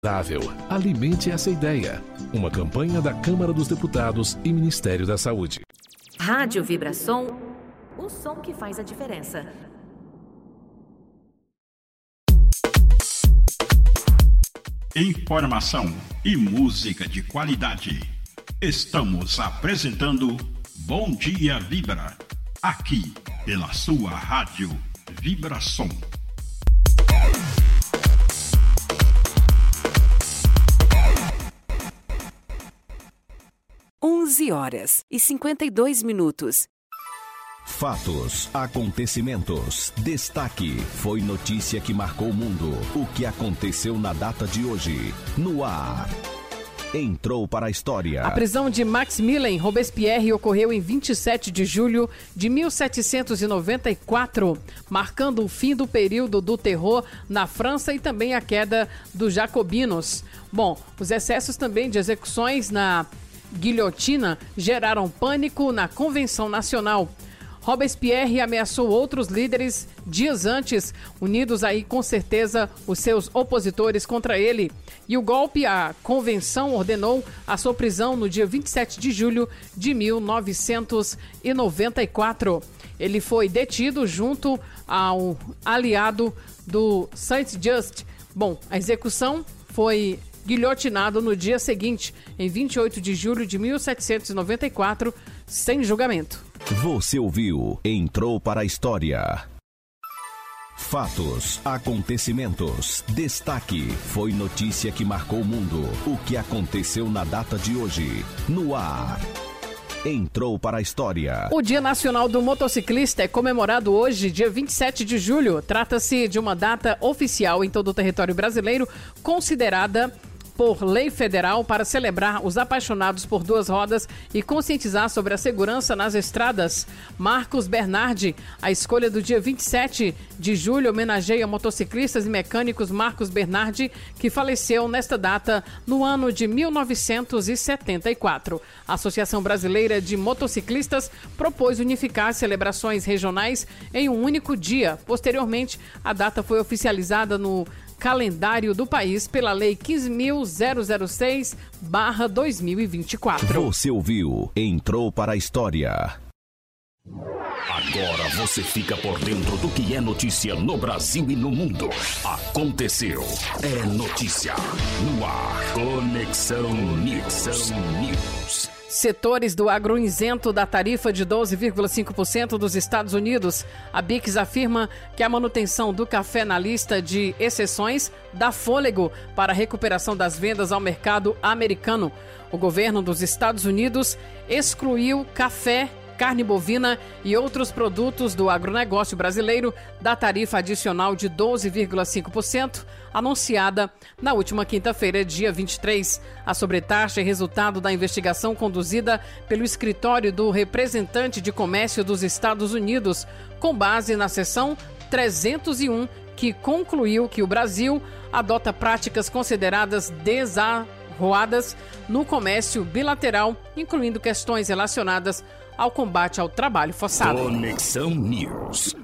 Alimente essa ideia. Uma campanha da Câmara dos Deputados e Ministério da Saúde. Rádio Vibração, o som que faz a diferença. Informação e música de qualidade. Estamos apresentando Bom Dia Vibra, aqui pela sua Rádio Vibração. 11h52. Fatos, acontecimentos, destaque, foi notícia que marcou o mundo. O que aconteceu na data de hoje, no ar. Entrou para a história. A prisão de Maximilien Robespierre ocorreu em 27 de julho de 1794, marcando o fim do período do terror na França e também a queda dos jacobinos. Bom, os excessos também de execuções na guilhotina geraram pânico na Convenção Nacional. Robespierre ameaçou outros líderes dias antes, unidos aí com certeza os seus opositores contra ele. E o golpe, a convenção ordenou a sua prisão no dia 27 de julho de 1994. Ele foi detido junto ao aliado do Saint-Just. Bom, a execução foi guilhotinado no dia seguinte, em 28 de julho de 1794, sem julgamento. Você ouviu? Entrou para a história. Fatos, acontecimentos, destaque, foi notícia que marcou o mundo. O que aconteceu na data de hoje, no ar. Entrou para a história. O Dia Nacional do Motociclista é comemorado hoje, dia 27 de julho. Trata-se de uma data oficial em todo o território brasileiro, considerada por lei federal para celebrar os apaixonados por duas rodas e conscientizar sobre a segurança nas estradas. Marcos Bernardi, a escolha do dia 27 de julho homenageia motociclistas e mecânicos Marcos Bernardi, que faleceu nesta data no ano de 1974. A Associação Brasileira de Motociclistas propôs unificar as celebrações regionais em um único dia. Posteriormente, a data foi oficializada no calendário do país pela Lei 15.006/2024. Você ouviu? Entrou para a história. Agora você fica por dentro do que é notícia no Brasil e no mundo. Aconteceu. É notícia. No ar. Conexão News. Setores do agro isento da tarifa de 12,5% dos Estados Unidos. A BICS afirma que a manutenção do café na lista de exceções dá fôlego para a recuperação das vendas ao mercado americano. O governo dos Estados Unidos excluiu café, carne bovina e outros produtos do agronegócio brasileiro da tarifa adicional de 12,5%, anunciada na última quinta-feira, dia 23. A sobretaxa é resultado da investigação conduzida pelo Escritório do Representante de Comércio dos Estados Unidos, com base na seção 301, que concluiu que o Brasil adota práticas consideradas desarroadas no comércio bilateral, incluindo questões relacionadas ao combate ao trabalho forçado. Conexão News.